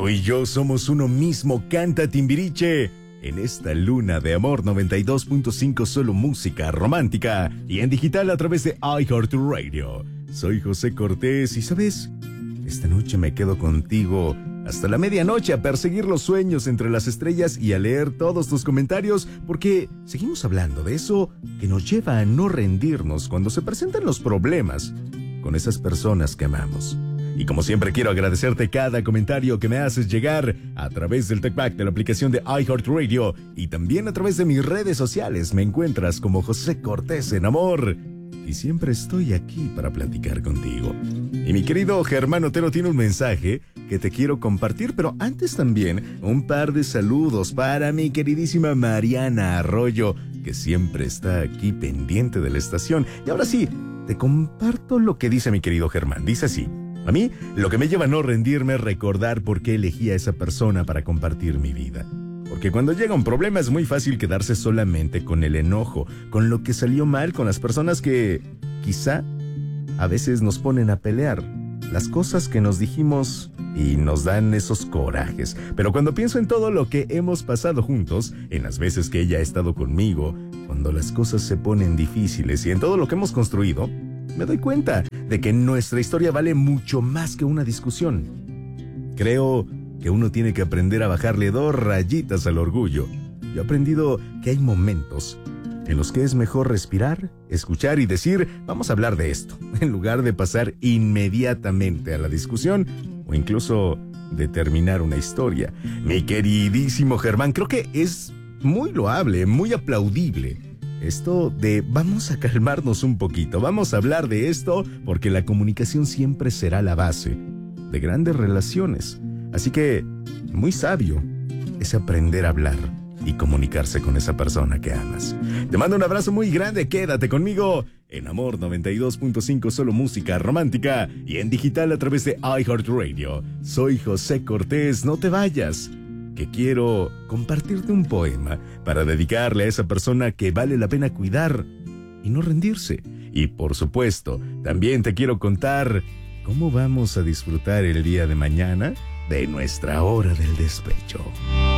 Tú y yo somos uno mismo, canta Timbiriche. En esta luna de amor 92.5 solo música romántica y en digital a través de iHeartRadio. Soy José Cortés y ¿sabes? Esta noche me quedo contigo hasta la medianoche a perseguir los sueños entre las estrellas y a leer todos tus comentarios porque seguimos hablando de eso que nos lleva a no rendirnos cuando se presentan los problemas con esas personas que amamos. Y como siempre quiero agradecerte cada comentario que me haces llegar a través del TalkBack de la aplicación de iHeartRadio y también a través de mis redes sociales. Me encuentras como José Cortés en Amor y siempre estoy aquí para platicar contigo. Y mi querido Germán Otero tiene un mensaje que te quiero compartir, pero antes también un par de saludos para mi queridísima Mariana Arroyo, que siempre está aquí pendiente de la estación. Y ahora sí, te comparto lo que dice mi querido Germán. Dice así: a mí, lo que me lleva a no rendirme es recordar por qué elegí a esa persona para compartir mi vida. Porque cuando llega un problema es muy fácil quedarse solamente con el enojo, con lo que salió mal, con las personas que quizá a veces nos ponen a pelear, las cosas que nos dijimos y nos dan esos corajes. Pero cuando pienso en todo lo que hemos pasado juntos, en las veces que ella ha estado conmigo, cuando las cosas se ponen difíciles y en todo lo que hemos construido, me doy cuenta de que nuestra historia vale mucho más que una discusión. Creo que uno tiene que aprender a bajarle 2 rayitas al orgullo. Yo he aprendido que hay momentos en los que es mejor respirar, escuchar y decir, vamos a hablar de esto, en lugar de pasar inmediatamente a la discusión o incluso de terminar una historia. Mi queridísimo Germán, creo que es muy loable, muy aplaudible esto de vamos a calmarnos un poquito, vamos a hablar de esto porque la comunicación siempre será la base de grandes relaciones. Así que, muy sabio es aprender a hablar y comunicarse con esa persona que amas. Te mando un abrazo muy grande, quédate conmigo en Amor 92.5 solo música romántica y en digital a través de iHeartRadio. Soy José Cortés, no te vayas, que quiero compartirte un poema para dedicarle a esa persona que vale la pena cuidar y no rendirse. Y por supuesto, también te quiero contar cómo vamos a disfrutar el día de mañana de nuestra hora del despecho.